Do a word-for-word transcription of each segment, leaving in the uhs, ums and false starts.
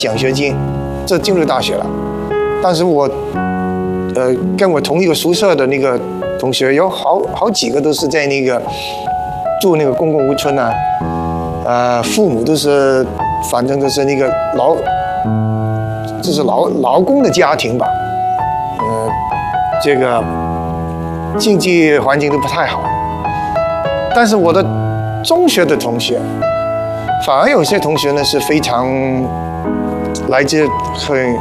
奖学金，这进入大学了。但是我，呃，跟我同一个宿舍的那个同学，有好好几个都是在那个住那个公共屋村啊，呃，父母都是，反正都是那个劳，就是劳劳工的家庭吧，呃，这个经济环境都不太好。但是我的中学的同学，反而有些同学呢是非常来自很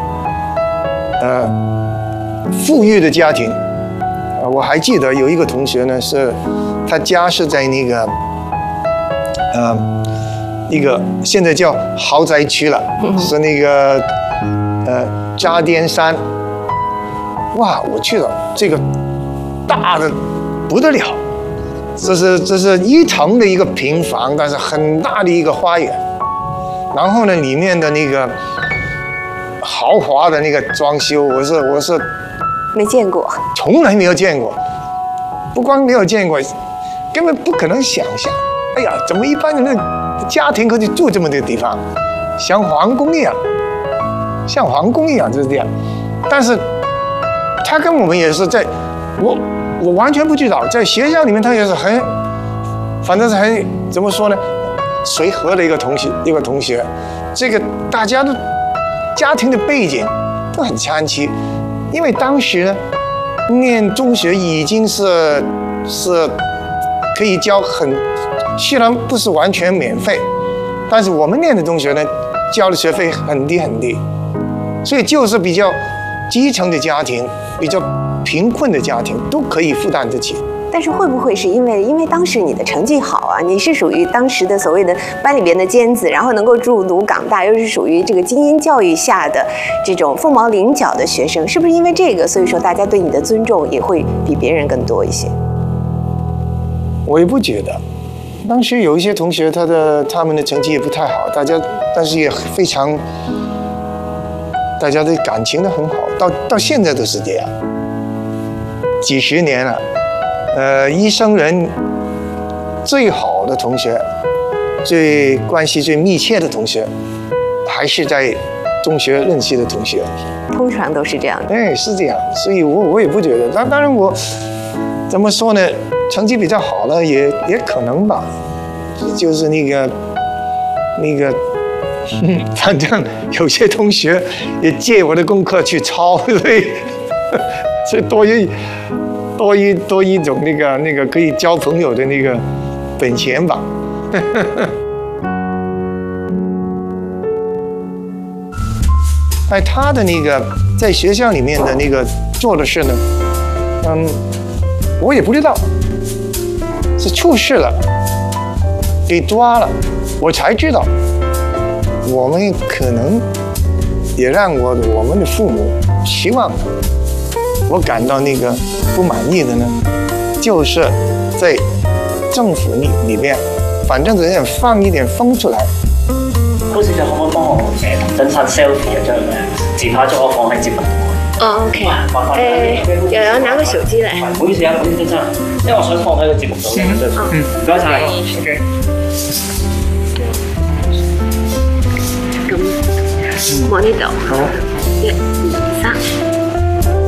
呃富裕的家庭。啊，我还记得有一个同学呢，是他家是在那个呃一个现在叫豪宅区了，是那个呃渣甸山。哇，我去了，这个大的不得了。这是这是一层的一个平房，但是很大的一个花园，然后呢，里面的那个豪华的那个装修，我是我是没见过， 从来没有见过，不光没有见过，根本不可能想象。哎呀，怎么一般人的家庭可以住这么的地方，像皇宫一样，像皇宫一样就是这样。但是他跟我们也是在我。我完全不知道，在学校里面他也是很，反正是很怎么说呢，随和的一个同学，一个同学，这个大家的家庭的背景都很参差，因为当时呢，念中学已经是是可以交很，虽然不是完全免费，但是我们念的中学呢，交的学费很低很低，所以就是比较基层的家庭，比较贫困的家庭都可以负担得起。 但是会不会是因为因为当时你的成绩好啊，你是属于当时的所谓的班里边的尖子，然后能够入读港大，又是属于这个精英教育下的这种凤毛麟角的学生，是不是因为这个，所以说大家对你的尊重也会比别人更多一些？ 我也不觉得，当时有一些同学他的他们的成绩也不太好，大家但是也非常，大家的感情都很好，到到现在都是这样。几十年了，呃，一生人最好的同学，最关系最密切的同学，还是在中学认识的同学。 通常都是这样的。 哎，是这样，所以我我也不觉得。当当然我怎么说呢？成绩比较好了，也也可能吧。就是那个那个，反正有些同学也借我的功课去抄，所以所以多一。多一多一种那个那个可以交朋友的那个本钱吧。哎，他的那个在学校里面的那个做的事呢，嗯，我也不知道，是出事了，给抓了，我才知道。我们可能也让我我们的父母希望。我感到那个不满意的呢，就是在政府里里面，反正人家放一點風出嚟。 好似就可唔可以幫我誒登翻 selfie 一張誒自拍咗，我放喺節目度。 哦 ，OK。誒，又有拿個手機嚟。 唔好意思啊，唔好意思真係，因為我想放喺個節目度嘅。嗯，唔該晒。OK。 咁，望呢度。好。一。